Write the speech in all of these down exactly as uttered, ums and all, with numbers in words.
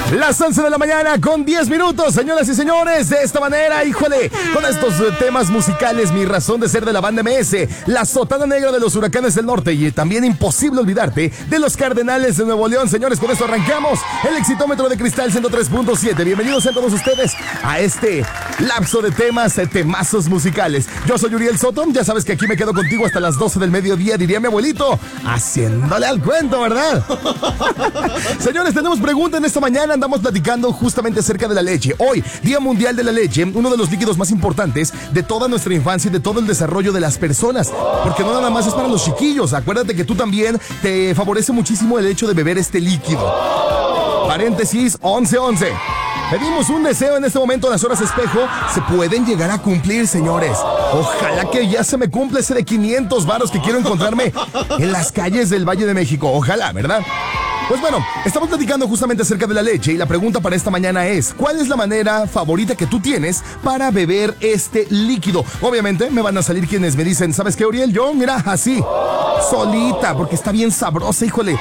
Las once de la mañana con diez minutos, señoras y señores. De esta manera, híjole, con estos temas musicales, mi razón de ser de la banda M S, la sotana negra de los Huracanes del Norte y también imposible olvidarte de los Cardenales de Nuevo León. Señores, con esto arrancamos el Exitómetro de Cristal ciento tres punto siete. Bienvenidos a todos ustedes a este lapso de temas, de temazos musicales. Yo soy Uriel Soto, ya sabes que aquí me quedo contigo hasta las doce del mediodía, diría mi abuelito, haciéndole al cuento, ¿verdad? Señores, tenemos pregunta en esta mañana. Andamos platicando justamente acerca de la leche. Hoy, Día Mundial de la Leche, uno de los líquidos más importantes de toda nuestra infancia y de todo el desarrollo de las personas. Porque no nada más es para los chiquillos. Acuérdate que tú también te favorece muchísimo el hecho de beber este líquido. Paréntesis, once once. Pedimos un deseo en este momento, las horas espejo se pueden llegar a cumplir, señores. Ojalá que ya se me cumpla ese de quinientos varos que quiero encontrarme en las calles del Valle de México. Ojalá, ¿verdad? Pues bueno, estamos platicando justamente acerca de la leche y la pregunta para esta mañana es: ¿cuál es la manera favorita que tú tienes para beber este líquido? Obviamente me van a salir quienes me dicen, ¿sabes qué, Uriel? Yo, mira, así, solita, porque está bien sabrosa, híjole.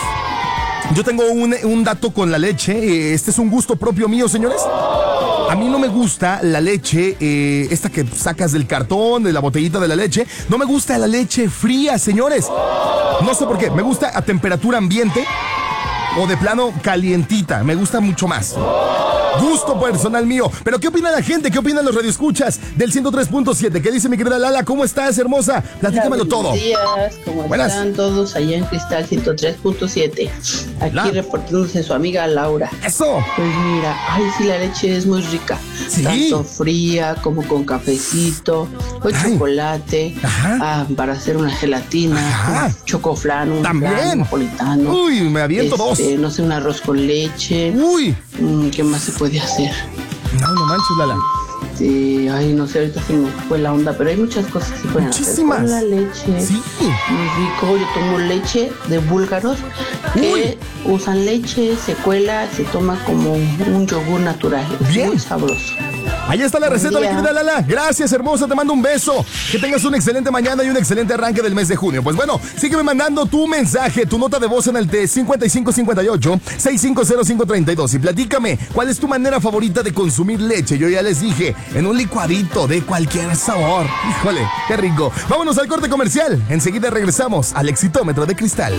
Yo tengo un, un dato con la leche. Este es un gusto propio mío, señores. A mí no me gusta la leche, eh, esta que sacas del cartón, de la botellita de la leche. No me gusta la leche fría, señores. No sé por qué. Me gusta a temperatura ambiente o de plano calientita. Me gusta mucho más. Gusto personal mío. Pero ¿qué opina la gente? ¿Qué opinan los radioescuchas del ciento tres punto siete? ¿Qué dice mi querida Lala? ¿Cómo estás, hermosa? Platícamelo todo. Buenos días. ¿Cómo Buenas. están todos allá en Cristal ciento tres punto siete? Aquí La. reportándose su amiga Laura. ¡Eso! Pues mira, ay, sí, la leche es muy rica. ¿Sí? Tanto fría como con cafecito, o Ay. chocolate, ah, para hacer una gelatina, Ajá. un chocoflan, un También. flan napolitano. Uy, me aviento este, dos. No sé, un arroz con leche. Uy. Mm, ¿Qué más se puede hacer? No, no manches, Lala. Sí, ay, no sé, ahorita se me fue la onda, pero hay muchas cosas que se pueden Muchísimas. hacer con la leche. Sí. Muy rico. Yo tomo leche de búlgaros que Uy. usan leche, se cuela, se toma como un yogur natural. Es Bien. muy sabroso. Ahí está la Buen receta, mi día. querida Lala. Gracias, hermosa. Te mando un beso. Que tengas una excelente mañana y un excelente arranque del mes de junio. Pues bueno, sígueme mandando tu mensaje, tu nota de voz en el T cincuenta y cinco cincuenta y ocho, sesenta y cinco cero cinco treinta y dos. Y platícame, ¿cuál es tu manera favorita de consumir leche? Yo ya les dije, en un licuadito de cualquier sabor. Híjole, qué rico. Vámonos al corte comercial. Enseguida regresamos al Exitómetro de Cristal.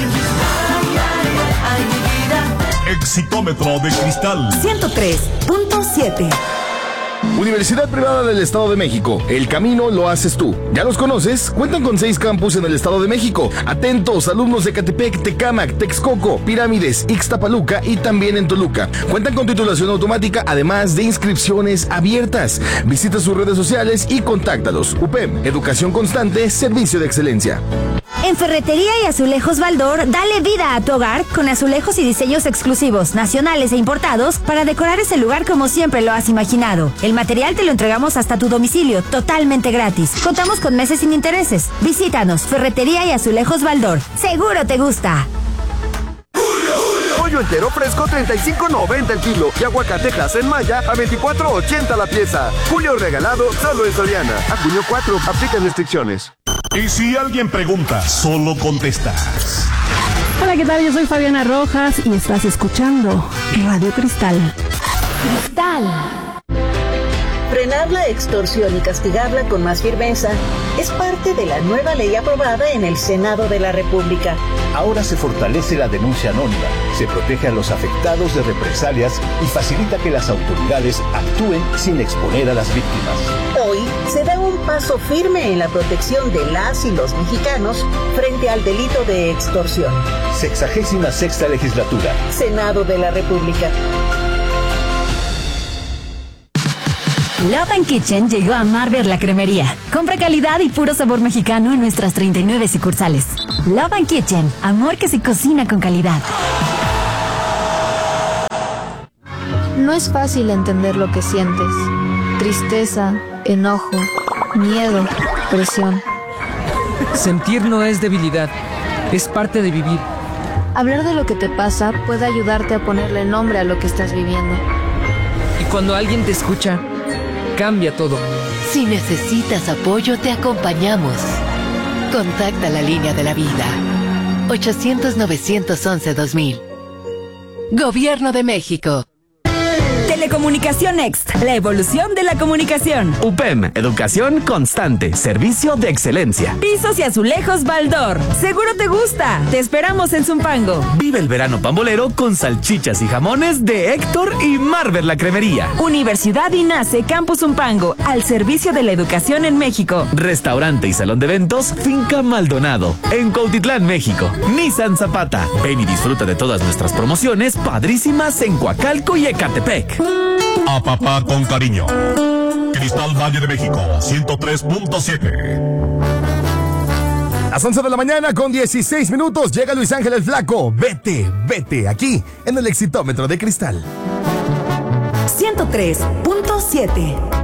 Exitómetro de Cristal ciento tres punto siete. Universidad Privada del Estado de México. El camino lo haces tú. ¿Ya los conoces? Cuentan con seis campus en el Estado de México. Atentos, alumnos de Catepec, Tecámac, Texcoco, Pirámides, Ixtapaluca y también en Toluca. Cuentan con titulación automática, además de inscripciones abiertas. Visita sus redes sociales y contáctalos. U P E M, Educación Constante, Servicio de Excelencia. En Ferretería y Azulejos Baldor, dale vida a tu hogar con azulejos y diseños exclusivos, nacionales e importados para decorar ese lugar como siempre lo has imaginado. El material te lo entregamos hasta tu domicilio, totalmente gratis. Contamos con meses sin intereses. Visítanos, Ferretería y Azulejos Baldor. Seguro te gusta. Pollo entero fresco treinta y cinco noventa el kilo y aguacatejas en Maya a veinticuatro ochenta la pieza. Julio regalado solo en Soriana. A junio cuatro, aplican restricciones. Y si alguien pregunta, solo contestas. Hola, ¿qué tal? Yo soy Fabiana Rojas y estás escuchando Radio Cristal. Cristal. Frenar la extorsión y castigarla con más firmeza es parte de la nueva ley aprobada en el Senado de la República. Ahora se fortalece la denuncia anónima, se protege a los afectados de represalias y facilita que las autoridades actúen sin exponer a las víctimas. Hoy se da un paso firme en la protección de las y los mexicanos frente al delito de extorsión. Sexagésima sexta legislatura. Senado de la República. Love and Kitchen llegó a Marber la cremería. Compra calidad y puro sabor mexicano en nuestras treinta y nueve sucursales. Love and Kitchen, amor que se cocina con calidad. No es fácil entender lo que sientes. Tristeza, enojo, miedo, presión. Sentir no es debilidad, es parte de vivir. Hablar de lo que te pasa puede ayudarte a ponerle nombre a lo que estás viviendo. Y cuando alguien te escucha, cambia todo. Si necesitas apoyo, te acompañamos. Contacta la línea de la vida. ochocientos, novecientos once, dos mil. Gobierno de México. Telecomunicación Next, la evolución de la comunicación. U P E M, educación constante, servicio de excelencia. Pisos y azulejos Baldor, seguro te gusta. Te esperamos en Zumpango. Vive el verano pambolero con salchichas y jamones de Héctor y Marver la Cremería. Universidad INACE Campus Zumpango, al servicio de la educación en México. Restaurante y salón de eventos Finca Maldonado, en Cuautitlán, México. Nissan Zapata. Ven y disfruta de todas nuestras promociones padrísimas en Coacalco y Ecatepec. A papá con cariño. Cristal Valle de México, ciento tres punto siete. Las once de la mañana con dieciséis minutos llega Luis Ángel el Flaco. Vete, vete, aquí en el Exitómetro de Cristal. ciento tres punto siete.